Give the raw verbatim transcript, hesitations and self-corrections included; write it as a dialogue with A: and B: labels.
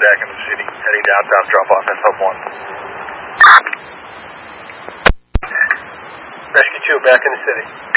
A: back in the city, heading downtown, drop off S F one. Rescue two, back in the city.